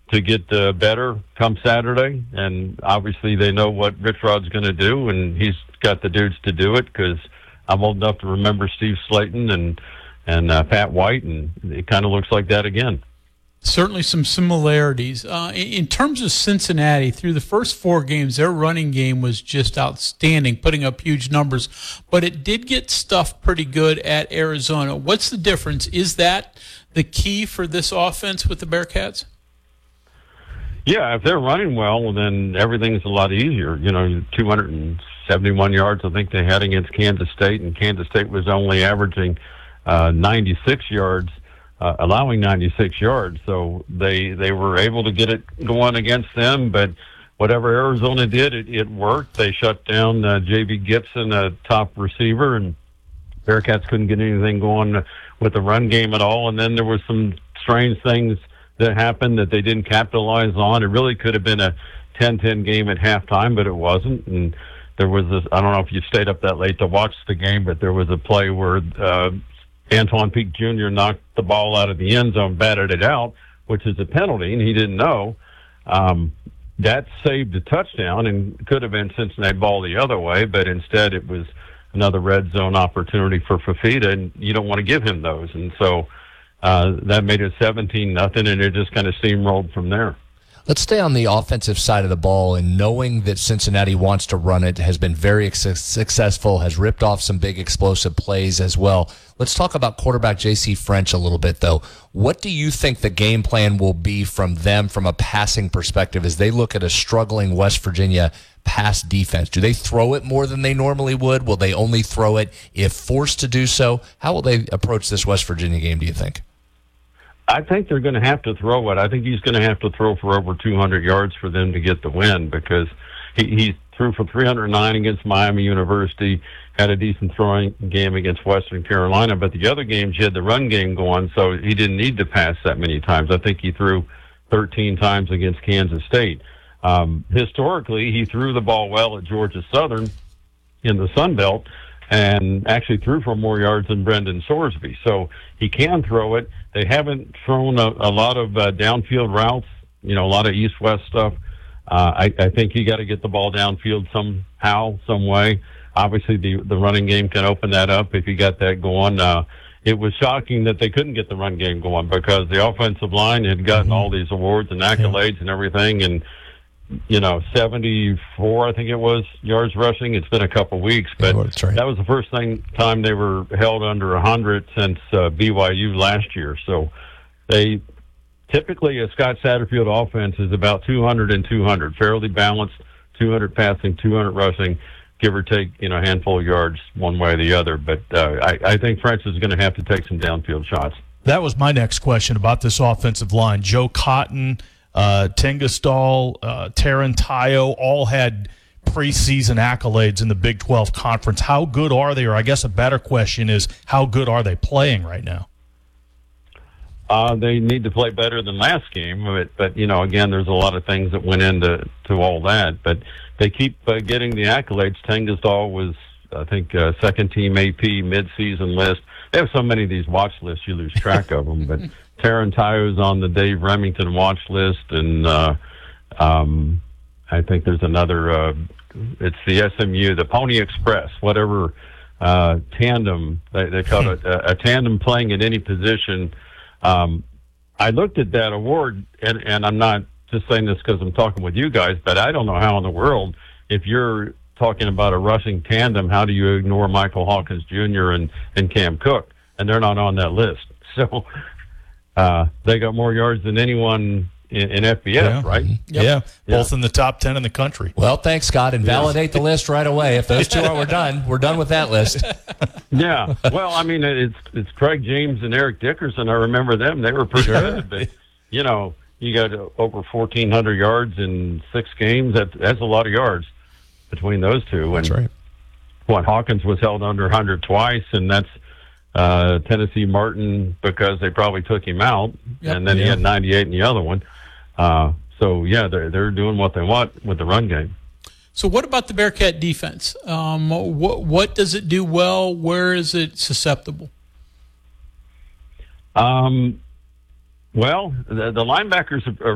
to get better come Saturday, and obviously they know what Rich Rod's going to do, and he's got the dudes to do it because I'm old enough to remember Steve Slayton and Pat White, and it kind of looks like that again. Certainly some similarities. In terms of Cincinnati, through the first 4 games, their running game was just outstanding, putting up huge numbers. But it did get stuffed pretty good at Arizona. What's the difference? Is that the key for this offense with the Bearcats? Yeah, if they're running well, then everything's a lot easier. 271 yards I think they had against Kansas State, and Kansas State was only averaging 96 yards. Allowing 96 yards, so they were able to get it going against them. But whatever Arizona did, it worked. They shut down J.B. Gibson, a top receiver, and Bearcats couldn't get anything going with the run game at all. And then there were some strange things that happened that they didn't capitalize on. It really could have been a 10-10 game at halftime, but it wasn't. And there was this, I don't know if you stayed up that late to watch the game, but there was a play where Antoine Peak Jr. knocked the ball out of the end zone, batted it out, which is a penalty, and he didn't know. That saved a touchdown and could have been Cincinnati ball the other way, but instead it was another red zone opportunity for Fafita, and you don't want to give him those. And so that made it 17-0, and it just kind of steamrolled from there. Let's stay on the offensive side of the ball, and knowing that Cincinnati wants to run it, has been very successful, has ripped off some big explosive plays as well. Let's talk about quarterback J.C. French a little bit, though. What do you think the game plan will be from them from a passing perspective as they look at a struggling West Virginia pass defense? Do they throw it more than they normally would? Will they only throw it if forced to do so? How will they approach this West Virginia game, do you think? I think they're going to have to throw it. I think he's going to have to throw for over 200 yards for them to get the win, because he threw for 309 against Miami University, had a decent throwing game against Western Carolina, but the other games he had the run game going, so he didn't need to pass that many times. I think he threw 13 times against Kansas State. Historically, he threw the ball well at Georgia Southern in the Sun Belt, and actually threw for more yards than Brendan Sorsby. So he can throw it. They haven't thrown a lot of downfield routes, a lot of east-west stuff. I think you got to get the ball downfield somehow, some way. Obviously, the running game can open that up if you got that going. It was shocking that they couldn't get the run game going because the offensive line had gotten all these awards and accolades and everything, and 74, I think it was, yards rushing. It's been a couple weeks, but that was the first time they were held under 100 since BYU last year. So they typically, a Scott Satterfield offense is about 200 and 200, fairly balanced, 200 passing, 200 rushing, give or take, a handful of yards one way or the other. But I think French is going to have to take some downfield shots. That was my next question about this offensive line. Joe Cotton, Tengestal, Tarantayo all had preseason accolades in the Big 12 Conference. How good are they? Or I guess a better question is, how good are they playing right now? They need to play better than last game, but again, there's a lot of things that went into all that. But they keep getting the accolades. Tengestal was, I think, second-team AP midseason list. They have so many of these watch lists, you lose track of them. But Tarantayo's on the Dave Remington watch list, and I think there's another. It's the SMU, the Pony Express, whatever tandem they call it, a tandem playing at any position. I looked at that award, and I'm not just saying this because I'm talking with you guys, but I don't know how in the world, if you're talking about a rushing tandem, how do you ignore Michael Hawkins Jr. and Cam Cook? And they're not on that list. So they got more yards than anyone in FBS, right? Yep. Yeah, both in the top 10 in the country. Well, thanks, Scott, and validate the list right away. If those two we're done with that list. Yeah, well, I mean, it's Craig James and Eric Dickerson. I remember them; they were pretty good. But you got over 1,400 yards in 6 games. That's a lot of yards between those two. That's right. Hawkins was held under 100 twice, and that's Tennessee Martin because they probably took him out, and then he had 98 in the other one. So yeah, they're doing what they want with the run game. So what about the Bearcat defense? What does it do well? Where is it susceptible? Well, the linebackers are